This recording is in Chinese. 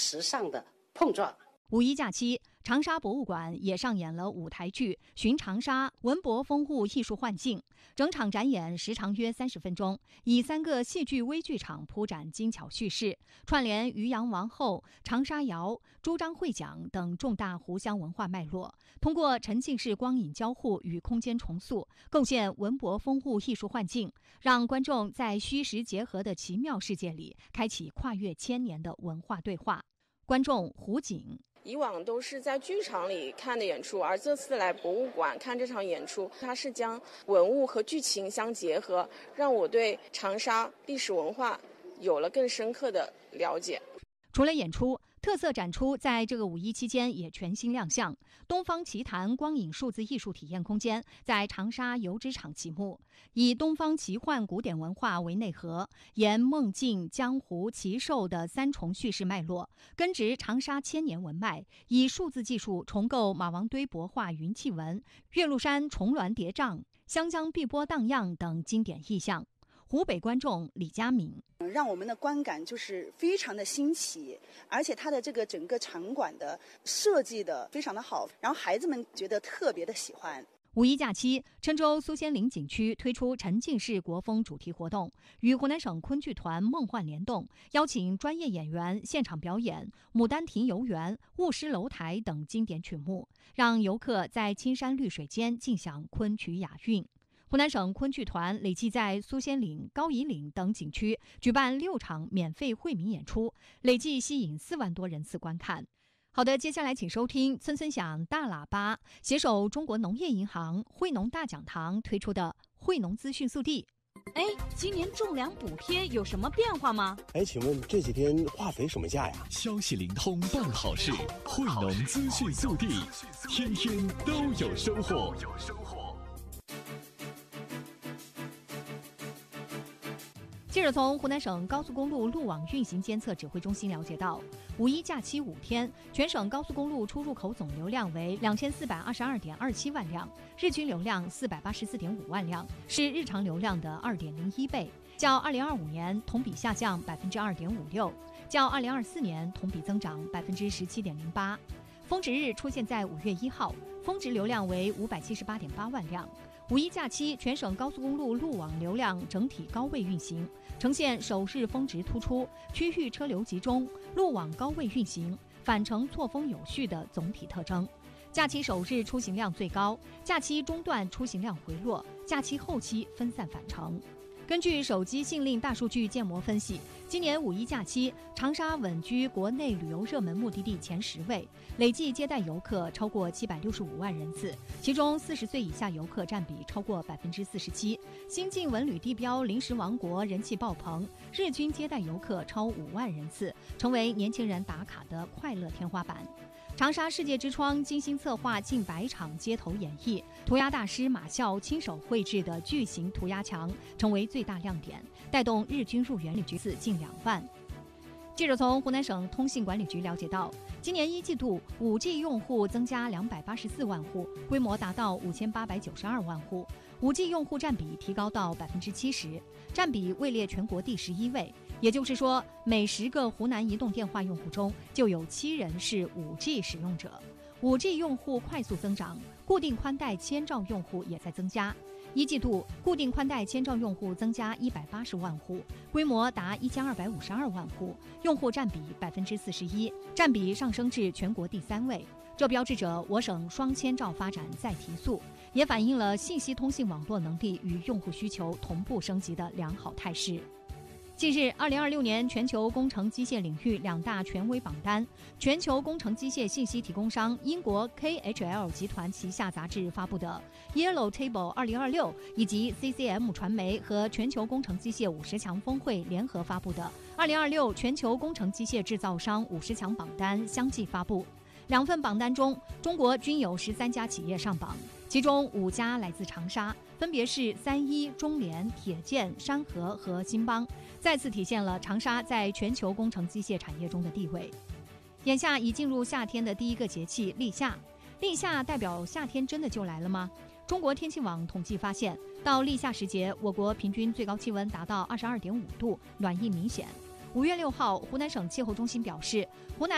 时尚的碰撞。 五一假期，长沙博物馆也上演了舞台剧《寻长沙文博丰富艺术幻境》，整场展演时长约30分钟，以3个戏剧微剧场铺展精巧叙事，串联渔阳王后、长沙谣、朱张会讲等重大湖湘文化脉络，通过沉浸式光影交互与空间重塑，构建文博丰富艺术幻境，让观众在虚实结合的奇妙世界里，开启跨越千年的文化对话。观众胡景。 以往都是在剧场里看的演出，而这次来博物馆看这场演出，它是将文物和剧情相结合，让我对长沙历史文化有了更深刻的了解。 除了演出，特色展出在这个五一期间也全新亮相。东方奇谭光影数字艺术体验空间在长沙油脂厂启幕，以东方奇幻古典文化为内核，沿梦境、江湖、奇兽的3重叙事脉络，根植长沙千年文脉，以数字技术重构马王堆帛画云气纹、岳麓山重峦叠嶂、湘江碧波荡漾等经典意象。湖北观众李佳敏， 让我们的观感就是非常的新奇，而且它的这个整个场馆的设计的非常的好，然后孩子们觉得特别的喜欢。 五一假期，郴州苏仙岭景区推出沉浸式国风主题活动，与湖南省昆剧团梦幻联动，邀请专业演员现场表演《牡丹亭游园》《雾失楼台》等经典曲目，让游客在青山绿水间尽享昆曲雅韵。湖南省昆剧团累计在苏仙岭、高仪岭等景区举办6场免费惠民演出，累计吸引4万多人次观看。好的，接下来请收听村村响大喇叭携手中国农业银行惠农大讲堂推出的惠农资讯速递。 今年种粮补贴有什么变化吗？ 请问这几天化肥什么价呀？ 消息灵通办好事，惠农资讯速递，天天都有收获。 记者从湖南省高速公路路网运行监测指挥中心了解到，五一假期5天，全省高速公路出入口总流量为2422.27万辆，日均流量484.5万辆，是日常流量的2.01倍，较2025年同比下降2.56%，较2024年同比增长17.08%。峰值日出现在5月1号，峰值流量为578.8万辆。五一假期，全省高速公路路网流量整体高位运行，呈现首日峰值突出、区域车流集中、路网高位运行、返程错峰有序的总体特征。假期首日出行量最高，假期中段出行量回落，假期后期分散返程。根据手机信令大数据建模分析，今年五一假期，长沙稳居国内旅游热门目的地前10位，累计接待游客超过765万人次，其中40岁以下游客占比超过47%。新晋文旅地标临时王国人气爆棚，日均接待游客超5万人次，成为年轻人打卡的快乐天花板。长沙世界之窗精心策划近100场街头演绎，涂鸦大师马啸亲手绘制的巨型涂鸦墙成为最大亮点，带动日均入园率近2万。记者从湖南省通信管理局了解到，今年1季度 5G 用户增加284万户，规模达到5892万户，5G 用户占比提高到70%，占比位列全国第11位。也就是说，每10个湖南移动电话用户中就有7人是 5G 使用者。5G 用户快速增长，固定宽带千兆用户也在增加。1季度固定宽带千兆用户增加180万户，规模达1252万户，用户占比41%，占比上升至全国第3位。这标志着我省双千兆发展在提速，也反映了信息通信网络能力与用户需求同步升级的良好态势。近日，2026年全球工程机械领域2大权威榜单，全球工程机械信息提供商英国 KHL 集团旗下杂志发布的 Yellow Table 2026，以及 CCM 传媒和全球工程机械50强峰会联合发布的2026全球工程机械制造商50强榜单相继发布。2份榜单中，中国均有13家企业上榜，其中5家来自长沙，分别是3一、中联、铁建、山河和新邦，再次体现了长沙在全球工程机械产业中的地位。眼下已进入夏天的第一个节气立夏，立夏代表夏天真的就来了吗？中国天气网统计发现，到立夏时节，我国平均最高气温达到22.5度，暖意明显。5月6号，湖南省气候中心表示，湖南